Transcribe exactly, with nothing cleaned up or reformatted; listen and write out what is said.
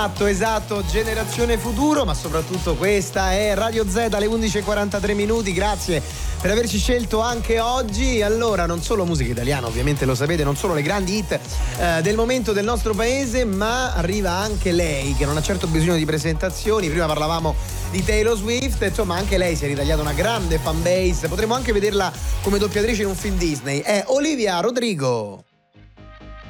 Esatto, esatto, Generazione Futuro, ma soprattutto questa è Radio Z alle undici e quarantatré minuti. Grazie per averci scelto anche oggi. Allora, non solo musica italiana, ovviamente lo sapete, non solo le grandi hit eh, del momento del nostro paese, ma arriva anche lei che non ha certo bisogno di presentazioni. Prima parlavamo di Taylor Swift, insomma anche lei si è ritagliata una grande fanbase, potremmo anche vederla come doppiatrice in un film Disney. È Olivia Rodrigo.